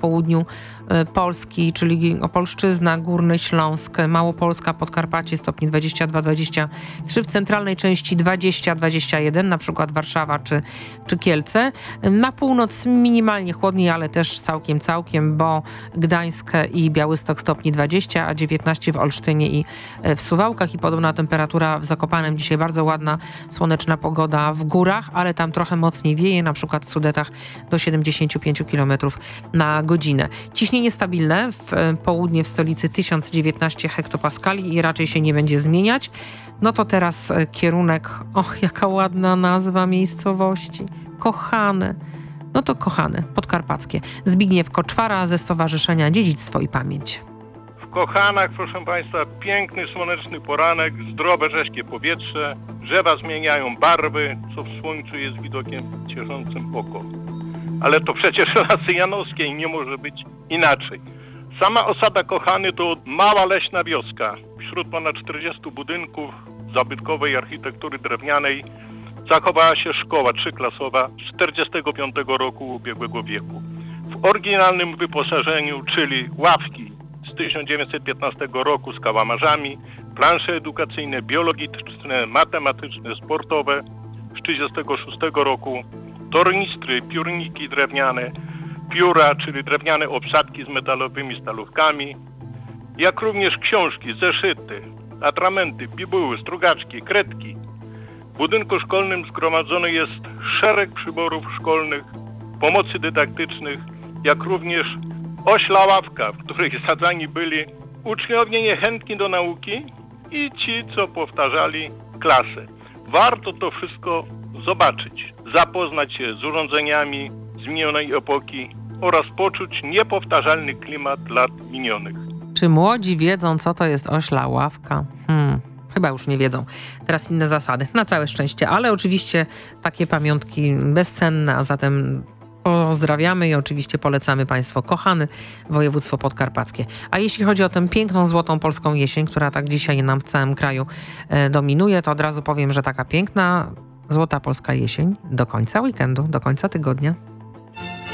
południu Polski, czyli Opolszczyzna, Górny Śląsk, Małopolska, Podkarpacie stopni 22-23, w centralnej części 20-21, na przykład Warszawa czy Kielce. Na północ minimalnie chłodniej, ale też całkiem, bo Gdańsk i Białystok stopni 20, a 19 w Olsztynie i w Suwałkach i podobna temperatura w Zakopanem. Dzisiaj bardzo ładna, słoneczna pogoda w górach, ale tam trochę mocniej wieje, na przykład w Sudetach do 75 km na godzinę. Ciśnienie stabilne, w południe w stolicy 1019 hektopaskali i raczej się nie będzie zmieniać. No to teraz kierunek, jaka ładna nazwa miejscowości, Kochane. No to Kochane, podkarpackie. Zbigniew Koczwara ze Stowarzyszenia Dziedzictwo i Pamięć. W Kochanach, proszę Państwa, piękny, słoneczny poranek, zdrowe, rześkie powietrze, drzewa zmieniają barwy, co w słońcu jest widokiem cieszącym oko. Ale to przecież Lasy Janowskie i nie może być inaczej. Sama osada Kochany to mała leśna wioska. Wśród ponad 40 budynków zabytkowej architektury drewnianej zachowała się szkoła trzyklasowa z 45 roku ubiegłego wieku. W oryginalnym wyposażeniu, czyli ławki z 1915 roku z kałamarzami, plansze edukacyjne, biologiczne, matematyczne, sportowe z 1936 roku, tornistry, piórniki drewniane, pióra, czyli drewniane obsadki z metalowymi stalówkami, jak również książki, zeszyty, atramenty, bibuły, strugaczki, kredki. W budynku szkolnym zgromadzony jest szereg przyborów szkolnych, pomocy dydaktycznych, jak również ośla ławka, w której sadzani byli uczniowie niechętni do nauki i ci, co powtarzali klasę. Warto to wszystko zobaczyć, zapoznać się z urządzeniami z minionej epoki oraz poczuć niepowtarzalny klimat lat minionych. Czy młodzi wiedzą, co to jest ośla ławka? Chyba już nie wiedzą. Teraz inne zasady. Na całe szczęście. Ale oczywiście takie pamiątki bezcenne, a zatem pozdrawiamy i oczywiście polecamy Państwu Kochany, województwo podkarpackie. A jeśli chodzi o tę piękną, złotą polską jesień, która tak dzisiaj nam w całym kraju dominuje, to od razu powiem, że taka piękna, złota polska jesień do końca weekendu, do końca tygodnia.